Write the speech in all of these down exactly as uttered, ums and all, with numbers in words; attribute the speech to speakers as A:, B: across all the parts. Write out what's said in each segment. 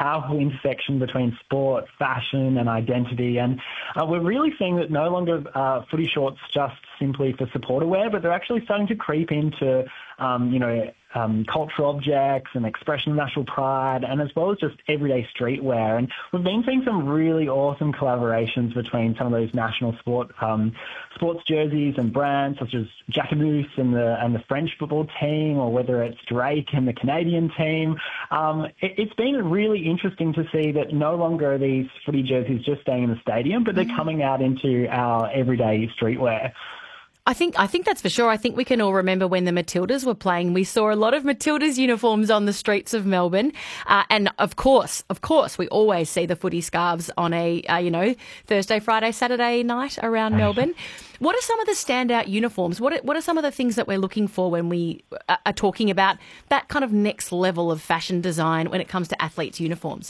A: powerful intersection between sport, fashion and identity. And uh, we're really seeing that no longer uh, footy shorts just simply for supporter wear, but they're actually starting to creep into, um, you know, Um, cultural objects and expression of national pride, and as well as just everyday streetwear. And we've been seeing some really awesome collaborations between some of those national sport um, sports jerseys and brands, such as Jacquemus and the and the French football team, or whether it's Drake and the Canadian team. Um, it, it's been really interesting to see that no longer are these footy jerseys just staying in the stadium, but they're coming out into our everyday streetwear.
B: I think I think that's for sure. I think we can all remember when the Matildas were playing. We saw a lot of Matildas uniforms on the streets of Melbourne, uh, and of course, of course, we always see the footy scarves on a uh, you know Thursday, Friday, Saturday night around Melbourne. What are some of the standout uniforms? What are, what are some of the things that we're looking for when we are talking about that kind of next level of fashion design when it comes to athletes' uniforms?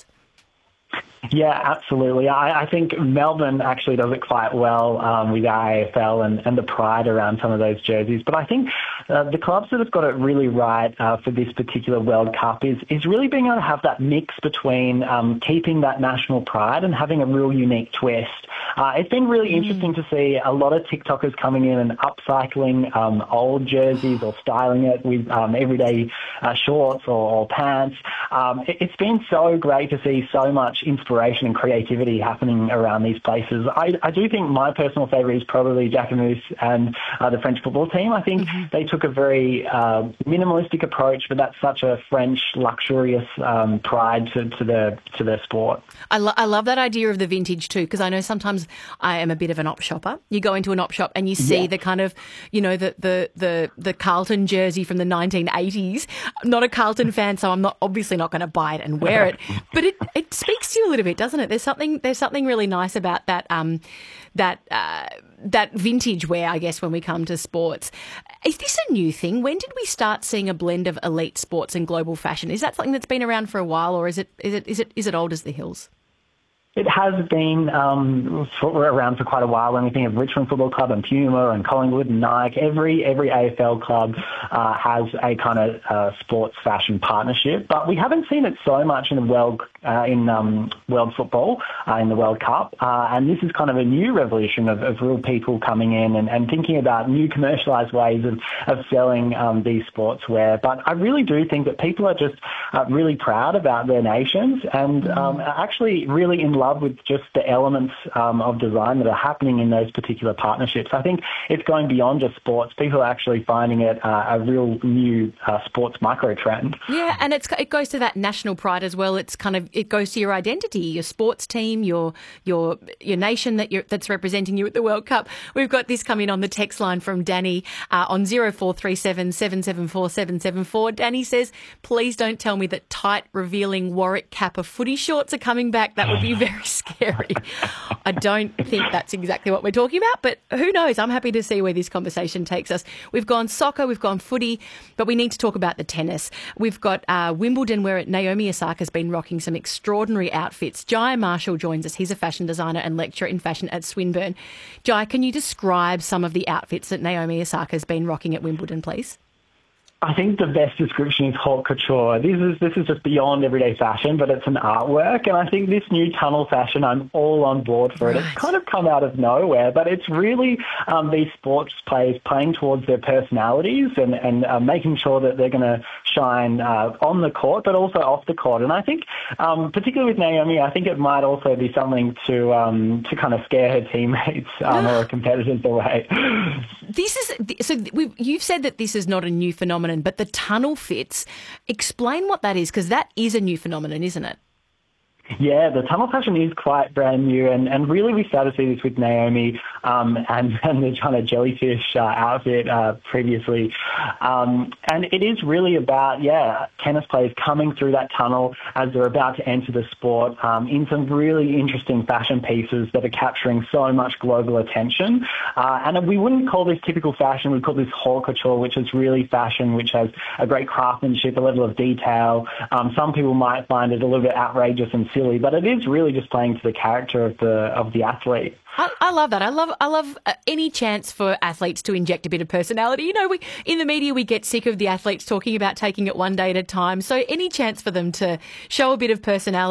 A: Yeah, absolutely. I, I think Melbourne actually does it quite well um, with the A F L and, and the pride around some of those jerseys. But I think uh, the clubs that have got it really right uh, for this particular World Cup is, is really being able to have that mix between um, keeping that national pride and having a real unique twist. Uh, it's been really mm. interesting to see a lot of TikTokers coming in and upcycling um, old jerseys or styling it with um, everyday uh, shorts or, or pants. Um, it, it's been so great to see so much inspiration and creativity happening around these places. I, I do think my personal favourite is probably Jacquemus and uh, the French football team. I think mm-hmm. they took a very uh, minimalistic approach, but that's such a French luxurious um, pride to, to their to their sport.
B: I, lo- I love that idea of the vintage too, because I know sometimes I am a bit of an op shopper. You go into an op shop and you see yeah. the kind of, you know, the, the the the Carlton jersey from the nineteen eighties. I'm not a Carlton fan, so I'm not obviously not going to buy it and wear it, but it, it speaks to you a little bit, doesn't it? There's something there's something really nice about that um that uh, that vintage wear, I guess, when we come to sports. Is this a new thing? When did we start seeing a blend of elite sports and global fashion? Is that something that's been around for a while, or is it is it is it is it old as the hills?
A: It has been um, for, around for quite a while. When we think of Richmond Football Club and Puma and Collingwood and Nike, every every A F L club uh, has a kind of uh, sports fashion partnership. But we haven't seen it so much in the world uh, in um, world football uh, in the World Cup. Uh, and this is kind of a new revolution of, of real people coming in and, and thinking about new commercialised ways of, of selling um, these sportswear. But I really do think that people are just uh, really proud about their nations and um, are actually really in love with just the elements um, of design that are happening in those particular partnerships. I think it's going beyond just sports. People are actually finding it uh, a real new uh, sports micro trend.
B: Yeah, and it's it goes to that national pride as well. It's kind of it goes to your identity, your sports team, your your your nation that you're, that's representing you at the World Cup. We've got this coming on the text line from Danny uh, on zero four three seven, seven seven four, seven seven four. Danny says, "Please don't tell me that tight, revealing Warwick Kappa footy shorts are coming back. That would be very scary." I don't think that's exactly what we're talking about, but who knows? I'm happy to see where this conversation takes us. We've gone soccer, we've gone footy, but we need to talk about the tennis. We've got uh, Wimbledon, where Naomi Osaka's been rocking some extraordinary outfits. Jai Marshall joins us. He's a fashion designer and lecturer in fashion at Swinburne. Jai, can you describe some of the outfits that Naomi Osaka's been rocking at Wimbledon, please?
A: I think the best description is haute couture. This is this is just beyond everyday fashion, but it's an artwork. And I think this new tunnel fashion, I'm all on board for it.
B: Right.
A: It's kind of come out of nowhere, but it's really um, these sports players playing towards their personalities and, and uh, making sure that they're going to shine uh, on the court, but also off the court. And I think, um, particularly with Naomi, I think it might also be something to um, to kind of scare her teammates um, or her competitors away.
B: This is so. We've, you've said that this is not a new phenomenon, but the tunnel fits. Explain what that is, because that is a new phenomenon, isn't it?
A: Yeah, the tunnel fashion is quite brand new, and, and really we started to see this with Naomi um, and, and the kind of jellyfish uh, outfit uh, previously. Um, and it is really about, yeah, tennis players coming through that tunnel as they're about to enter the sport um, in some really interesting fashion pieces that are capturing so much global attention. Uh, and we wouldn't call this typical fashion, we'd call this haute couture, which is really fashion, which has a great craftsmanship, a level of detail. Um, some people might find it a little bit outrageous and silly, but it is really just playing to the character of the of the athlete.
B: I, I love that. I love I love uh, any chance for athletes to inject a bit of personality. You know, we in the media we get sick of the athletes talking about taking it one day at a time. So any chance for them to show a bit of personality.